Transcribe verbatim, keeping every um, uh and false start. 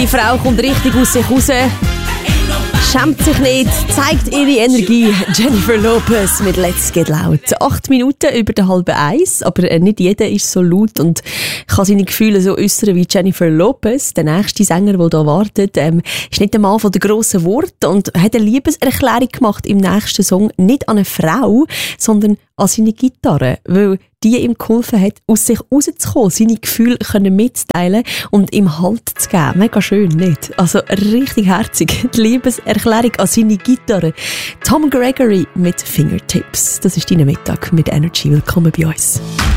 Die Frau kommt richtig aus sich raus, schämt sich nicht, zeigt ihre Energie. Jennifer Lopez mit Let's Get Loud. Acht Minuten über der halben Eins, aber nicht jeder ist so laut und kann seine Gefühle so äußern wie Jennifer Lopez. Der nächste Sänger, der hier wartet, ähm, ist nicht der Mann von den grossen Worten und hat eine Liebeserklärung gemacht im nächsten Song. Nicht an eine Frau, sondern an seine Gitarre, weil die ihm geholfen hat, aus sich rauszukommen, seine Gefühle können mitzuteilen und ihm Halt zu geben. Mega schön, nicht? Also richtig herzig. Die Liebeserklärung an seine Gitarre. Tom Gregory mit Fingertips. Das ist dein Mittag mit Energy. Willkommen bei uns.